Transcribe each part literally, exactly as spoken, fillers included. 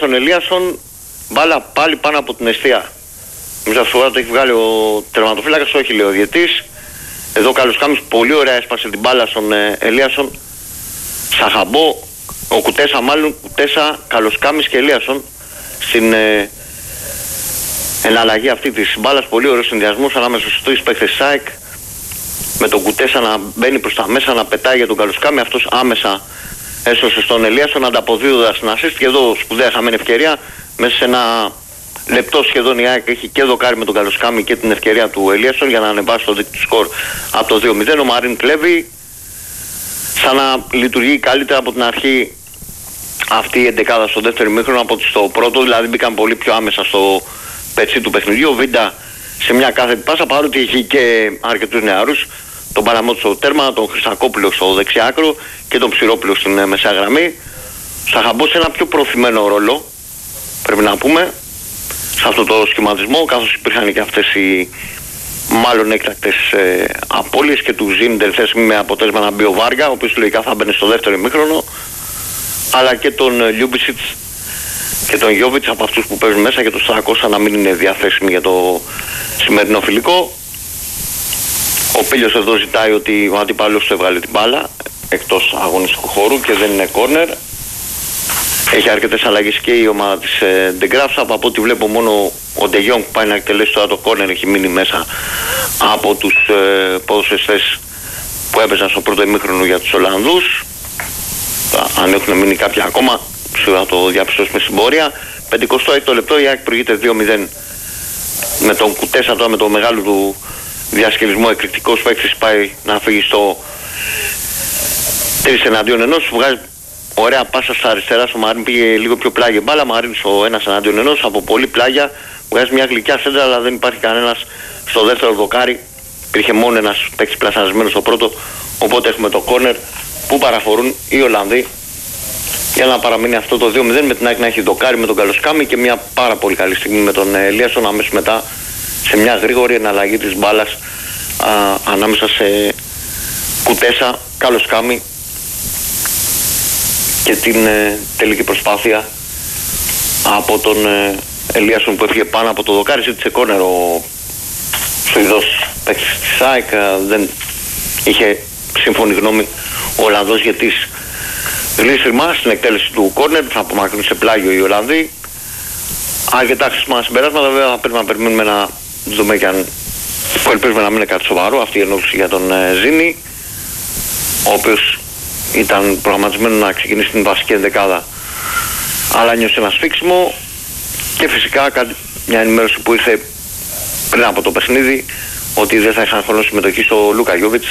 Ελίασον Ελίασον, μπάλα πάλι πάνω από την εστία. Νομίζω αυτή το έχει βγάλει ο τερματοφύλακας, όχι λέει ο διαιτής. Εδώ ο Καλοσκάμης πολύ ωραία έσπασε την μπάλα στον ε, Ελίασον. Σαχαμπό, ο Κουτέσα μάλλον, Κουτέσα, Καλοσκάμης και Ελίασον στην ε, εναλλαγή αυτή της μπάλας. Πολύ ωραίος συνδυασμός ανάμεσα στους τρεις παίκτες ΣΑΕΚ, με τον Κουτέσα να μπαίνει προς τα μέσα, να πετάει για τον Καλοσκάμη, αυτός άμεσα έσωσε στον Ελίασον, ανταποδίδοντας την assist. Και εδώ σπουδαία χαμένη ευκαιρία, μέσα σε ένα λεπτό σχεδόν η ΑΕΚ έχει και δοκάρει με τον Καλοσκάμη και την ευκαιρία του Ελίασον για να ανεβάσει το δίκτυο σκορ από το δύο μηδέν. Ο Μαρίν κλέβει, σαν να λειτουργεί καλύτερα από την αρχή αυτή η εντεκάδα στο δεύτερο ημίχρονο από ότι στο πρώτο, δηλαδή μπήκαν πολύ πιο άμεσα στο πετσί του παιχνιδιού. Ο Βίντα σε μια κάθετη πάσα, παρότι έχει και αρκετούς νεαρούς, τον Παλαμότη στο τέρμα, τον Χρυσακόπουλο στο δεξιά άκρο και τον Ψηρόπουλο στην μεσαία γραμμή. Σαχαμπό σε ένα πιο προωθημένο ρόλο, πρέπει να πούμε, σε αυτό το σχηματισμό, καθώς υπήρχαν και αυτές οι μάλλον έκτακτες ε, απώλειες και του Ζήν τελευταία στιγμή με αποτέλεσμα να μπει ο Βάργα, ο οποίος λογικά θα μπαίνει στο δεύτερο ημίχρονο, αλλά και τον Λιούμπισιτς και τον Γιόβιτς από αυτούς που παίζουν μέσα και τους τριακόσια να μην είναι διαθέσιμοι για το σημερινό φιλικό. Ο Πίλιος εδώ ζητάει ότι ο αντίπαλος του έβγαλε την μπάλα εκτός αγωνιστικού χώρου και δεν είναι κόρνερ. Έχει αρκετές αλλαγές και η ομάδα της Ντεγκράφσα. Από ό,τι βλέπω μόνο ο Ντεγιόνγκ που πάει να εκτελέσει τώρα το κόρνερ έχει μείνει μέσα από τους ε, ποδοσφαιριστές που έπαιζαν στο πρώτο ημίχρονο για τους Ολλανδούς. Αν έχουν μείνει κάποια ακόμα, σίγουρα θα το διαπιστώσουμε στην πορεία. πενηκοστό έκτο λεπτό, η ΑΕΚ προηγείται δύο μηδέν με τον Κουτέσα τώρα με το μεγάλο του διασκελισμό. Εκρηκτικός παίκτης πάει να φύγει στο τρεις εναντίον ενός, βγάζει ωραία πάσα στα αριστερά. Ο Μαρίν πήγε λίγο πιο πλάγια μπάλα. Μαρίν στο ένας εναντίον ενός από πολύ πλάγια. Βγάζει μια γλυκιά σέντρα, αλλά δεν υπάρχει κανένας στο δεύτερο δοκάρι. Υπήρχε μόνο ένας παίκτης πλασαρισμένος στο πρώτο. Οπότε έχουμε το κόρνερ που παραφορούν οι Ολλανδοί για να παραμείνει αυτό το δύο μηδέν, με την ΑΕΚ να έχει δοκάρι με τον Καλοσκάμη και μια πάρα πολύ καλή στιγμή με τον Ελίασον αμέσως μετά σε μια γρήγορη εναλλαγή της μπάλας α, ανάμεσα σε Κουτέσα, Καλοσκάμη και την ε, τελική προσπάθεια από τον ε, Ελίασον που έφυγε πάνω από το δοκάρι. Ζήτησε κόρνερ ο Σουηδός παίκτης της ΑΕΚ, δεν είχε σύμφωνη γνώμη ο Ολλανδός για τις γλύσιμα στην εκτέλεση του κόρνερ. Θα απομακρύνουν σε πλάγιο οι Ολλανδοί. Αρκετά χρήσιμα συμπεράσματα, βέβαια θα πρέπει να περιμένουμε να δούμε και αν, που ελπίζουμε να μην είναι κάτι σοβαρό, αυτή η ενόχληση για τον ε, Ζήνη, ο οποίος ήταν προγραμματισμένο να ξεκινήσει την βασική ενδεκάδα, αλλά νιώσε ένα σφίξιμο. Και φυσικά κάτι, μια ενημέρωση που ήρθε πριν από το παιχνίδι, ότι δεν θα είχαν χρόνο συμμετοχή στο Λούκα Γιόβιτς,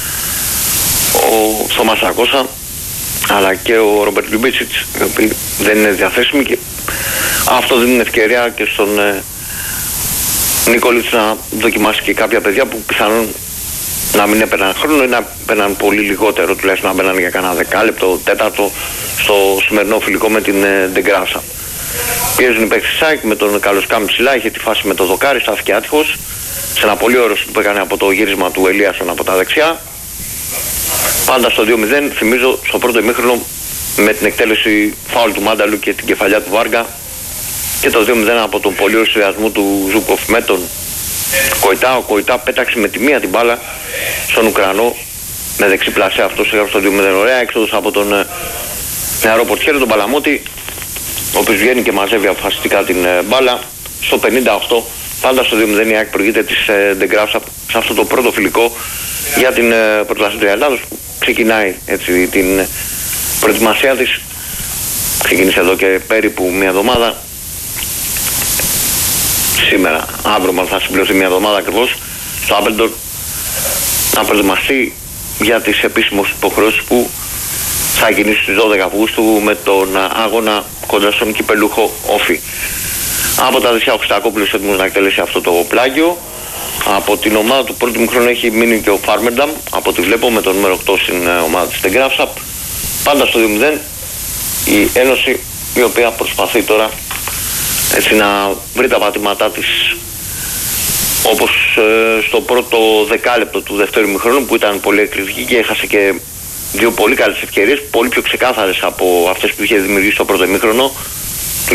ο Θωμάς τριακόσια, αλλά και ο Ρόμπερτ Λιουμπίτσιτς, οι οποίοι δεν είναι διαθέσιμοι, και αυτό δίνει ευκαιρία και στον ε, Νίκολιτς να δοκιμάσει και κάποια παιδιά που πιθανόν να μην έπαιρναν χρόνο ή να έπαιρναν πολύ λιγότερο, τουλάχιστον να έπαιρναν για κανένα δεκάλεπτο, τέταρτο στο σημερινό φιλικό με την ε, Ντεγκράφσα. Πιέζουν οι παίκτες της ΑΕΚ με τον Καλοσκάμη ψηλά, είχε τη φάση με το δοκάρι, στάθηκε άτυχος σε ένα πολύ ωραίο που έκανε από το γύρισμα του Ελίασον από τα δεξιά. Πάντα στο δύο μηδέν, θυμίζω στο πρώτο ημίχρονο με την εκτέλεση φάουλ του Μάνταλου και την κεφαλιά του Βάργα, και το δύο μηδέν από τον πολύ ωραίο συνδυασμό του Ζούκοφ με τον Κοϊτά. Ο Κοϊτά πέταξε με τη μία την μπάλα στον Ουκρανό με δεξί πλασέ, αυτός έγραψε το δύο μηδέν. Ωραία έξοδος από τον νεαρό πορτιέρο, τον Παλαμότη, ο οποίος βγαίνει και μαζεύει αποφασιστικά την μπάλα. Στο πενήντα οκτώ, πάντα στο δύο μηδέν, η ΑΕΚ προηγείται της Ντεγκράφσα σε αυτό το πρώτο φιλικό για την πρωταθλήτρια Ελλάδος, που ξεκινάει έτσι την προετοιμασία της. Ξεκίνησε εδώ και περίπου μια εβδομάδα. Σήμερα, αύριο μάλλον θα συμπληρωθεί μια εβδομάδα ακριβώς στο Άμπελντορ, να προετοιμαστεί για τις επίσημες υποχρεώσεις που θα κινήσει στις δώδεκα Αυγούστου με τον αγώνα κοντά στον κυπελούχο Όφη. Από τα δεξιά ο Χρυσακόπουλος έτοιμος να εκτελέσει αυτό το πλάγιο. Από την ομάδα του πρώτου μήχρονου έχει μείνει και ο Φάρμερνταμ, από ό,τι βλέπω, με τον νούμερο οκτώ στην ομάδα της Ντεγκράφσα. Πάντα στο δύο μηδέν η Ένωση, η οποία προσπαθεί τώρα έτσι να βρει τα πατήματά της, όπως ε, στο πρώτο δεκάλεπτο του δεύτερου ημιχρόνου, που ήταν πολύ εκρηκτική και έχασε και δύο πολύ καλές ευκαιρίες, πολύ πιο ξεκάθαρες από αυτές που είχε δημιουργήσει στο πρώτο ημίχρονο.